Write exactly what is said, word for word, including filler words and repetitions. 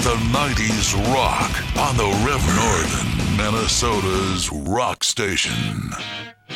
the nineties rock on the River, Northern Minnesota's rock station.